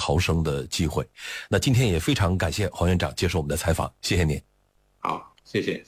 逃生的机会。那今天也非常感谢黄院长接受我们的采访，谢谢您。 好，谢谢。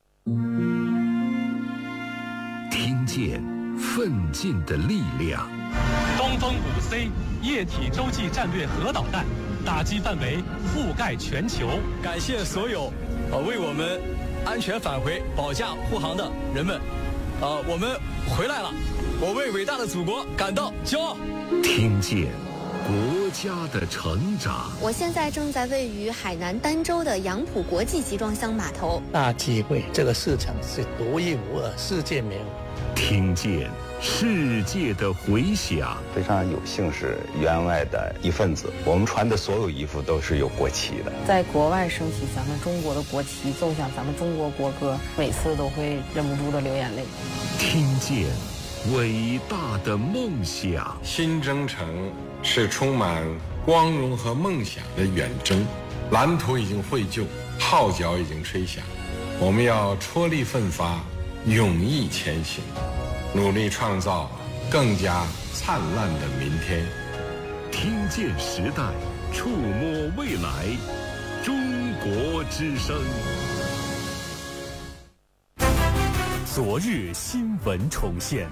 听见奋进的力量。 东风5C 液体洲际战略核导弹打击范围覆盖全球。 感谢所有为我们安全返回保驾护航的人们。我们回来了，我为伟大的祖国感到骄傲。 听见国家的成长。 我现在正在位于海南儋州的杨浦国际集装箱码头。 大机会，这个市场是独一无二，世界没有。 听见世界的回响。 非常有幸是员外的一份子，我们穿的所有衣服都是有国旗的。 在国外升起咱们中国的国旗，奏响咱们中国国歌，每次都会忍不住的流眼泪。 听见伟大的梦想。 新征程是充满光荣和梦想的远征，蓝图已经绘就，号角已经吹响，我们要踔厉奋发，勇毅前行，努力创造更加灿烂的明天。 听见时代，触摸未来，中国之声。 昨日新闻重现，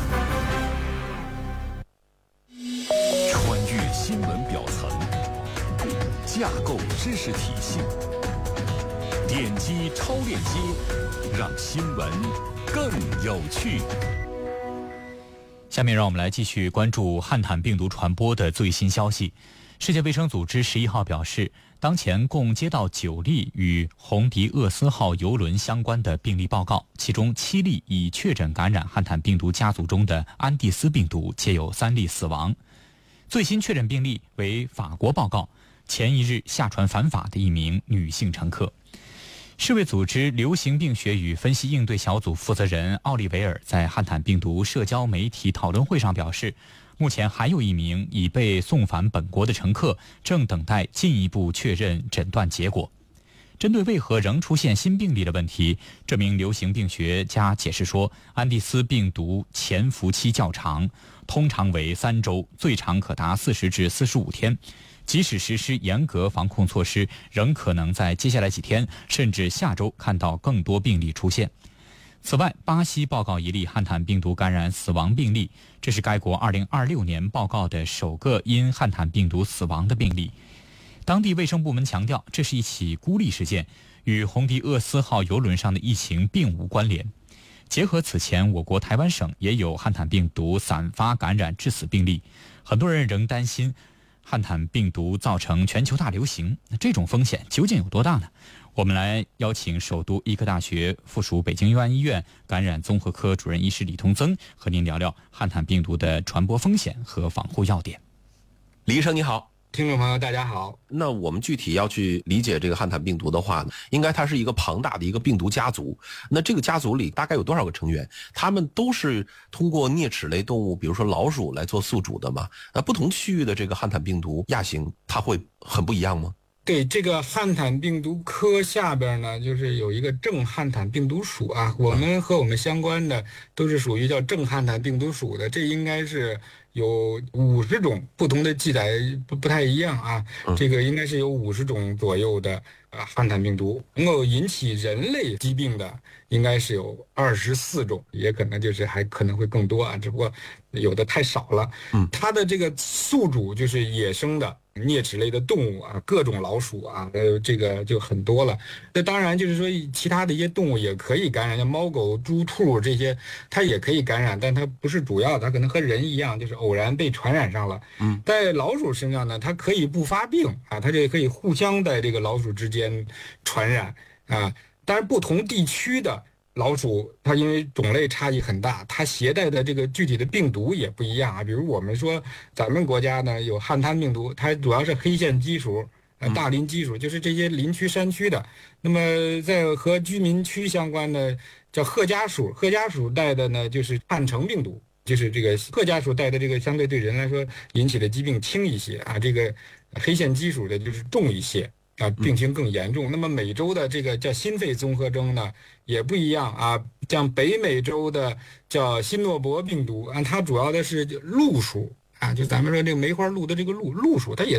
穿越新闻表层，架构知识体系，点击超链接，让新闻更有趣。 下面让我们来继续关注汉坦病毒传播的最新消息。世界卫生组织11号表示，当前共接到9例与红迪厄斯号邮轮相关的病例报告，其中7例已确诊感染汉坦病毒家族中的安第斯病毒，且有3例死亡。最新确诊病例为法国报告，前一日下船返法的一名女性乘客。世卫组织流行病学与分析应对小组负责人奥利维尔在汉坦病毒社交媒体讨论会上表示，目前还有一名已被送返本国的乘客正等待进一步确认诊断结果。针对为何仍出现新病例的问题，这名流行病学家解释说，安第斯病毒潜伏期较长，通常为3周，最长可达40至45天。即使实施严格防控措施，仍可能在接下来几天甚至下周看到更多病例出现。此外，巴西报告一例汉坦病毒感染死亡病例，这是该国2026年报告的首个因汉坦病毒死亡的病例。当地卫生部门强调，这是一起孤立事件，与红迪厄斯号邮轮上的疫情并无关联。结合此前我国台湾省也有汉坦病毒散发感染致死病例，很多人仍担心汉坦病毒造成全球大流行，这种风险究竟有多大呢？我们来邀请首都医科大学附属北京佑安医院感染综合科主任医师李同增和您聊聊汉坦病毒的传播风险和防护要点。 李医生你好。 听众朋友大家好。 那我们具体要去理解这个汉坦病毒的话呢，应该它是一个庞大的一个病毒家族。那这个家族里大概有多少个成员？他们都是通过啮齿类动物，比如说老鼠来做宿主的吗？那不同区域的这个汉坦病毒亚型，它会很不一样吗？ 对，这个汉坦病毒科下边呢，就是有一个正汉坦病毒属啊，我们和我们相关的都是属于叫正汉坦病毒属的，这应该是有50种不同的记载不太一样啊，这个应该是有50种左右的汉坦病毒，能够引起人类疾病的应该是有24种，也可能就是还可能会更多啊，只不过有的太少了。它的这个宿主就是野生的啮齿类的动物啊，各种老鼠啊，这个就很多了。那当然就是说，其他的一些动物也可以感染，像猫狗猪兔这些，它也可以感染，但它不是主要，它可能和人一样，就是偶然被传染上了。在老鼠身上呢，它可以不发病啊，它就可以互相在这个老鼠之间传染啊。当然，不同地区的老鼠，它因为种类差异很大，它携带的这个具体的病毒也不一样啊。比如我们说，咱们国家呢有汉坦病毒，它主要是黑线鸡属、大林鸡属，就是这些林区、山区的。那么在和居民区相关的叫褐家属，褐家属带的呢就是汉城病毒，就是这个褐家属带的这个相对对人来说引起的疾病轻一些啊，这个黑线鸡属的就是重一些。病情更严重。那么美洲的这个叫心肺综合征呢也不一样啊，像北美洲的叫新诺伯病毒啊，它主要的是鹿属啊，就咱们说这个梅花鹿的这个鹿属，它也